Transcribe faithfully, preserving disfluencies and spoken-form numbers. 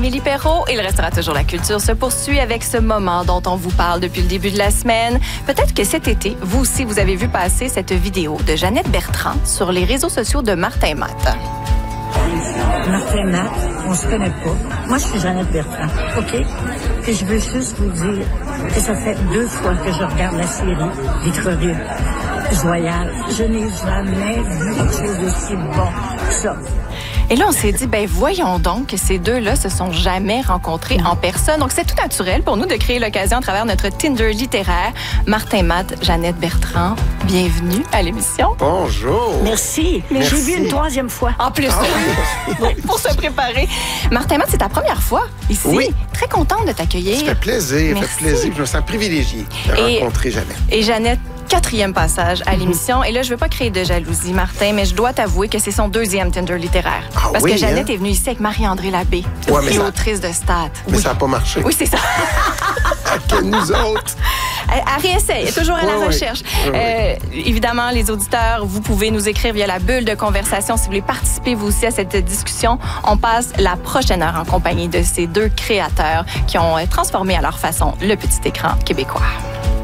Émilie Perrault. Il restera toujours la culture se poursuit avec ce moment dont on vous parle depuis le début de la semaine. Peut-être que cet été, vous aussi, vous avez vu passer cette vidéo de Jeannette Bertrand sur les réseaux sociaux de Martin Matt. Martin Matt, on se connaît pas. Moi, je suis Jeannette Bertrand, OK? Puis je veux juste vous dire que ça fait deux fois que je regarde la série Vitreville Joyal. Je n'ai jamais vu quelque chose d'aussi bon que ça. Et là, on s'est dit, ben voyons donc que ces deux-là se sont jamais rencontrés en personne. Donc, c'est tout naturel pour nous de créer l'occasion à travers notre Tinder littéraire. Martin Matt, Jeannette Bertrand, bienvenue à l'émission. Bonjour. Merci. Mais j'ai vu une troisième fois. En plus, Ah, oui, pour se préparer. Martin Matt, c'est ta première fois ici. Oui. Très contente de t'accueillir. Ça fait plaisir, ça Merci. fait plaisir. Je me sens privilégié de Et- rencontrer Jeannette. Et Jeannette, quatrième passage à l'émission. Et là, je veux pas créer de jalousie, Martin, mais je dois t'avouer que c'est son deuxième Tinder littéraire. Ah Parce oui, que Jeannette hein? est venue ici avec Marie-André Labbé, Ouais, mais ça- autrice de Stat. Mais Oui. ça n'a pas marché. Oui, c'est ça. Que nous autres. Elle, elle réessaye, elle est toujours à la Oui, oui. recherche. Oui, oui. Euh, évidemment, les auditeurs, vous pouvez nous écrire via la bulle de conversation si vous voulez participer vous aussi à cette discussion. On passe la prochaine heure en compagnie de ces deux créateurs qui ont euh, transformé à leur façon le petit écran québécois.